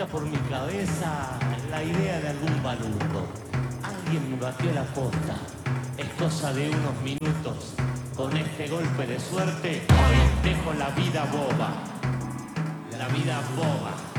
ronda por mi cabeza la idea de algún baluto. Alguien me batió la posta. Es cosa de unos minutos. Con este golpe de suerte, hoy dejo la vida boba. La vida boba.